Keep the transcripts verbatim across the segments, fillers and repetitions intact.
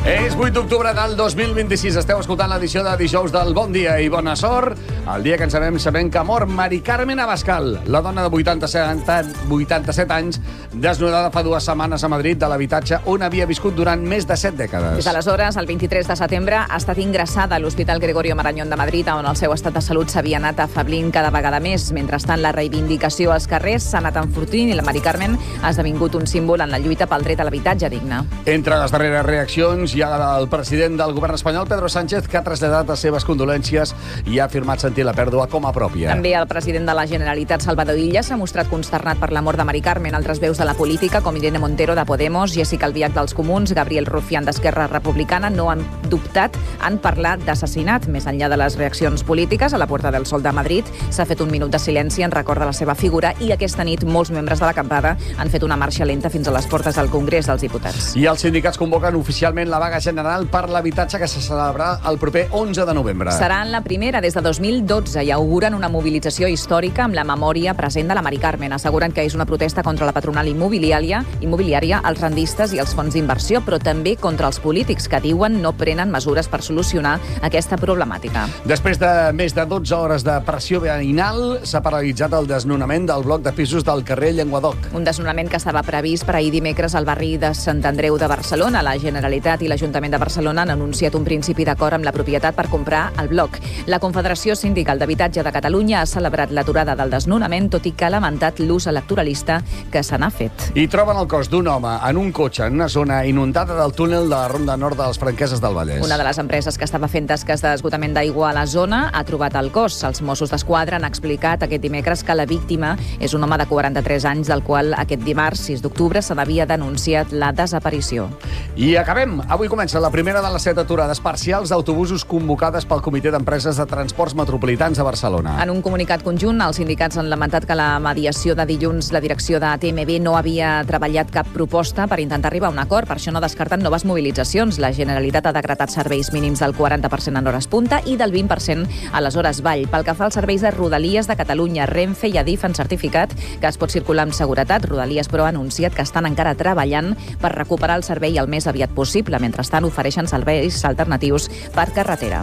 És vuit d'octubre del dos mil vint-i-sis. Esteu escoltant l'edició de dijous del Bon Dia i Bona Sort. El dia que ens sabem, sabem que mor Mari Carmen Abascal, la dona de vuitanta-set anys, desnudada fa dues setmanes a Madrid de l'habitatge on havia viscut durant més de set dècades. Des d'aleshores, el vint-i-tres de setembre, ha estat ingressada a l'Hospital Gregorio Marañón de Madrid, on el seu estat de salut s'havia anat afablint cada vegada més. Mentrestant, la reivindicació als carrers s'ha anat enfortint i la Mari Carmen ha esdevingut un símbol en la lluita pel dret a l'habitatge digne. Entre les darreres reaccions hi ha el president del govern espanyol, Pedro Sánchez, que ha traslladat les seves condolències i ha afirmat sentir la pèrdua com a pròpia. També el president de la Generalitat, Salvador Illa, s'ha mostrat consternat per la mort de Mari Carmen. Altres veus de la política, com Irene Montero de Podemos, Jessica Albiach dels Comuns, Gabriel Rufián d'Esquerra Republicana, no han dubtat en parlar d'assassinat. Més enllà de les reaccions polítiques, a la Puerta del Sol de Madrid s'ha fet un minut de silenci en record de la seva figura i aquesta nit molts membres de l'acampada han fet una marxa lenta fins a les portes del Congrés dels Diputats. I els sindicats convoquen oficialment la vaga general per l'habitatge que se celebrarà el proper onze de novembre. Serà la primera des de dos mil dotze i auguren una mobilització històrica amb la memòria present de la Mari Carmen. Asseguren que és una protesta contra la patronal immobiliària, immobiliària, els rendistes i els fons d'inversió, però també contra els polítics que diuen no prenen mesures per solucionar aquesta problemàtica. Després de més de dotze hores de pressió veïnal, s'ha paralitzat el desnonament del bloc de pisos del carrer Llenguadoc. Un desnonament que estava previst per ahir dimecres al barri de Sant Andreu de Barcelona. La Generalitat i l'Ajuntament de Barcelona han anunciat un principi d'acord amb la propietat per comprar el bloc. La Confederació Sindical d'Habitatge de Catalunya ha celebrat l'aturada del desnonament, tot i que ha lamentat l'ús electoralista que se n'ha fet. I troben el cos d'un home en un cotxe en una zona inundada del túnel de la Ronda Nord de les Franqueses del Vallès. Una de les empreses que estava fent tasques d'esgotament d'aigua a la zona ha trobat el cos. Els Mossos d'Esquadra han explicat aquest dimecres que la víctima és un home de quaranta-tres anys, del qual aquest dimarts, sis d'octubre, se n'havia denunciat la desaparició. I acabem. Avui comença la primera de les set aturades parcials d'autobusos convocades pel Comitè d'Empreses de Transports Metropolitans de Barcelona. En un comunicat conjunt, els sindicats han lamentat que la mediació de dilluns la direcció de A T M B no havia treballat cap proposta per intentar arribar a un acord. Per això no descarten noves mobilitzacions. La Generalitat ha decretat serveis mínims del quaranta per cent en hores punta i del vint per cent a les hores vall. Pel que fa als serveis de Rodalies de Catalunya, Renfe i Adif han certificat que es pot circular amb seguretat. Rodalies, però, ha anunciat que estan encara treballant per recuperar el servei el més aviat possible. Mentrestant, ofereixen serveis alternatius per carretera.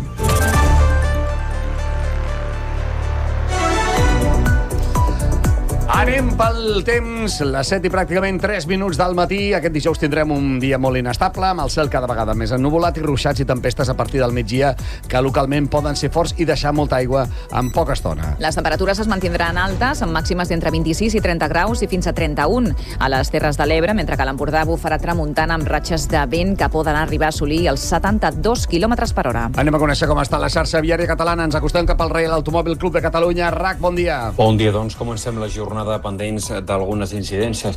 Anem pel temps, les set i pràcticament tres minuts del matí. Aquest dijous tindrem un dia molt inestable, amb el cel cada vegada més ennuvolat i ruixats i tempestes a partir del migdia, que localment poden ser forts i deixar molta aigua en poca estona. Les temperatures es mantindran altes, amb màximes d'entre vint-i-sis i trenta graus i fins a trenta-un a les Terres de l'Ebre, mentre que a l'Empordà bufarà tramuntana amb ratxes de vent que poden arribar a assolir els setanta-dos quilòmetres per hora. Anem a conèixer com està la xarxa viària catalana. Ens acostem cap al Reial Automòbil Club de Catalunya. R A C, bon dia. Bon dia, doncs comencem la jornada pendents d'algunes incidències.